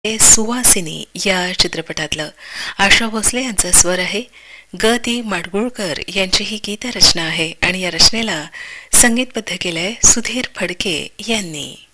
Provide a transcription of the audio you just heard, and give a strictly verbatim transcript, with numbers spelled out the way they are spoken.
हे सुवासिनी या चित्रपटातलं आशा भोसले यांचा स्वर आहे. ग दी माडगुळकर यांची ही गीतरचना आहे आणि या रचनेला संगीतबद्ध केलंय सुधीर फडके यांनी.